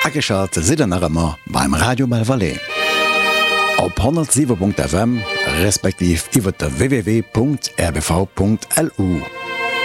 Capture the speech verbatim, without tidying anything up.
Ageschat Sidennerëmmer beim Radio Malvalais. Op hundertsieben Punkt F M respektiv iwwer der w w w Punkt r b v Punkt l u.